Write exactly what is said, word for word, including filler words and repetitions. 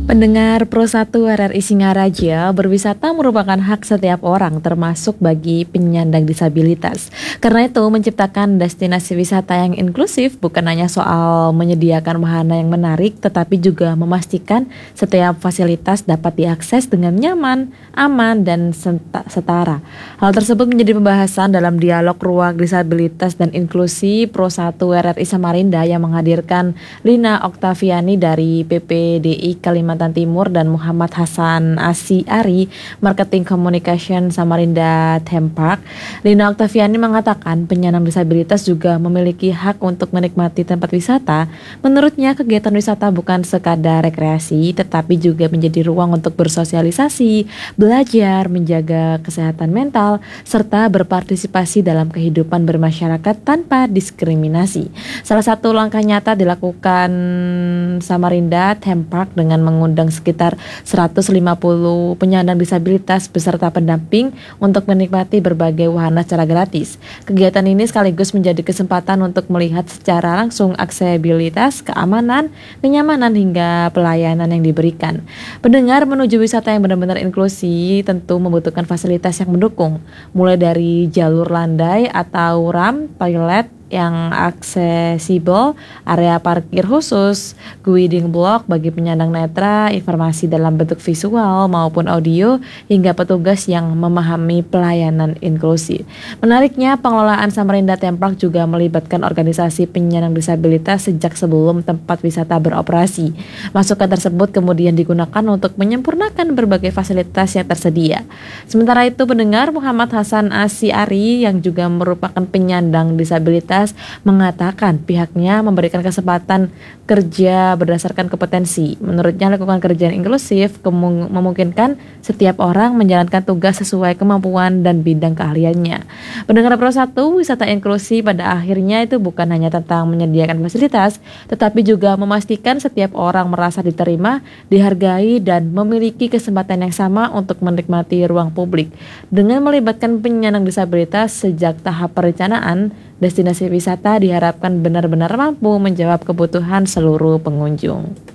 Pendengar Pro satu R R I Singaraja, berwisata merupakan hak setiap orang termasuk bagi penyandang disabilitas. Karena itu menciptakan destinasi wisata yang inklusif bukan hanya soal menyediakan wahana yang menarik tetapi juga memastikan setiap fasilitas dapat diakses dengan nyaman, aman, dan setara. Hal tersebut menjadi pembahasan dalam dialog ruang disabilitas dan inklusi Pro satu R R I Samarinda yang menghadirkan Lina Oktaviani dari P P D I Kalimantan Timur dan Muhammad Hasan Asy'ari, Marketing Communication Samarinda Theme Park. Lina Oktaviani mengatakan penyandang disabilitas juga memiliki hak untuk menikmati tempat wisata. Menurutnya kegiatan wisata bukan sekadar rekreasi tetapi juga menjadi ruang untuk bersosialisasi, belajar, menjaga kesehatan mental, serta berpartisipasi dalam kehidupan bermasyarakat tanpa diskriminasi. Salah satu langkah nyata dilakukan Samarinda Theme Park dengan mengundang sekitar seratus lima puluh penyandang disabilitas beserta pendamping untuk menikmati berbagai wahana secara gratis. Kegiatan ini sekaligus menjadi kesempatan untuk melihat secara langsung aksesibilitas, keamanan, kenyamanan hingga pelayanan yang diberikan. Pendengar, menuju wisata yang benar-benar inklusi tentu membutuhkan fasilitas yang mendukung, mulai dari jalur landai atau ramp, toilet yang aksesibel, area parkir khusus, guiding block bagi penyandang netra, informasi dalam bentuk visual maupun audio, hingga petugas yang memahami pelayanan inklusi. Menariknya, pengelolaan Samarinda Theme Park juga melibatkan organisasi penyandang disabilitas sejak sebelum tempat wisata beroperasi. Masukan tersebut kemudian digunakan untuk menyempurnakan berbagai fasilitas yang tersedia. Sementara itu, pendengar, Muhammad Hasan Asy'ari yang juga merupakan penyandang disabilitas mengatakan pihaknya memberikan kesempatan kerja berdasarkan kompetensi. Menurutnya lingkungan kerja yang inklusif kemung- memungkinkan setiap orang menjalankan tugas sesuai kemampuan dan bidang keahliannya. Pendengar Pro satu, wisata inklusi pada akhirnya itu bukan hanya tentang menyediakan fasilitas, tetapi juga memastikan setiap orang merasa diterima, dihargai, dan memiliki kesempatan yang sama untuk menikmati ruang publik. Dengan melibatkan penyandang disabilitas sejak tahap perencanaan, destinasi wisata diharapkan benar-benar mampu menjawab kebutuhan seluruh pengunjung.